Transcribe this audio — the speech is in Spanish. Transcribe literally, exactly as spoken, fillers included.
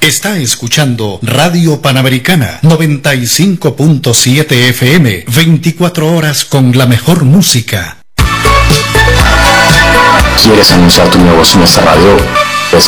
Está escuchando Radio Panamericana noventa y cinco punto siete F M, veinticuatro horas con la mejor música. ¿Quieres anunciar tu negocio en esta radio?